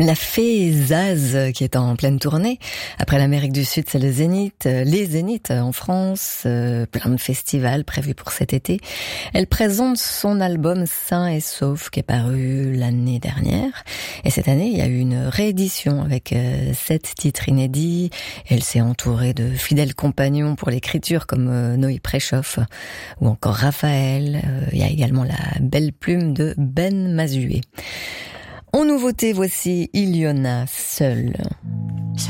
La fée Zaz, qui est en pleine tournée. Après l'Amérique du Sud, c'est le Zénith, les Zéniths en France, plein de festivals prévus pour cet été. Elle présente son album Sain et Sauf, qui est paru l'année dernière. Et cette année, il y a eu une réédition avec 7 titres inédits. Elle s'est entourée de fidèles compagnons pour l'écriture, comme Noé Préchoff ou encore Raphaël. Il y a également la belle plume de Ben Mazué. En nouveauté, voici Iliona, Seule.